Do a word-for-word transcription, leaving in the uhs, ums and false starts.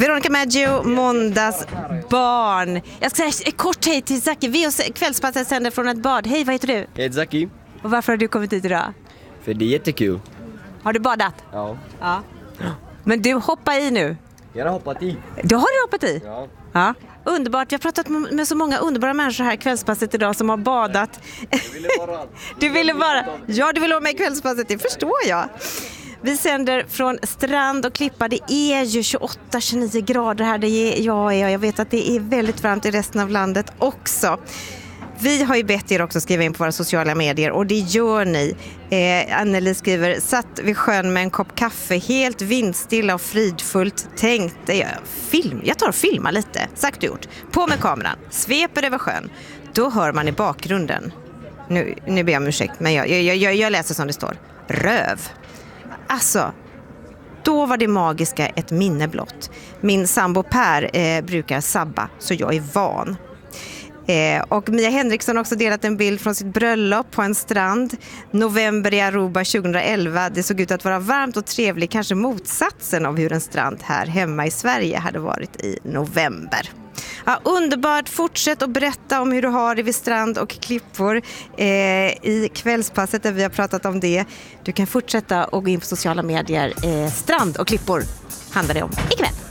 Veronica Maggio, måndagsbarn. Jag ska säga kort hej till Zaki. Vi och Kvällspasset sänder från ett bad. Hej, vad heter du? Jag heter Zaki. Och varför har du kommit hit idag? För det är jättekul. Har du badat? Ja. Ja. Men du, hoppa i nu. Jag har hoppat i. Du har du hoppat i? Ja. Ja. Underbart. Vi har pratat med så många underbara människor här i Kvällspasset idag som har badat. Jag ville bara... Du ville bara... Ja, du ville vara med i Kvällspasset, det förstår jag. Vi sänder från Strand och Klippa. Det är ju tjugoåtta till tjugonio grader här. Det är, ja, jag vet att det är väldigt varmt i resten av landet också. Vi har ju bett er också skriva in på våra sociala medier och det gör ni. Eh, Anneli skriver, satt vid sjön med en kopp kaffe, helt vindstilla och fridfullt. Tänkte jag, film, jag tar och filmar lite. Sagt och gjort. På med kameran, sveper över sjön. Då hör man i bakgrunden. Nu, nu ber jag om ursäkt, men jag, jag, jag, jag läser som det står. Röv. Alltså, då var det magiska ett minne blott. Min sambo Per eh, brukar sabba, så jag är van. Eh, och Mia Henriksson har också delat en bild från sitt bröllop på en strand. November i Aruba tjugoelva. Det såg ut att vara varmt och trevligt. Kanske motsatsen av hur en strand här hemma i Sverige hade varit i november. Ja, underbart. Fortsätt att berätta om hur du har det vid strand och klippor eh, i Kvällspasset där vi har pratat om det. Du kan fortsätta och gå in på sociala medier. Eh, strand och klippor handlar det om ikväll.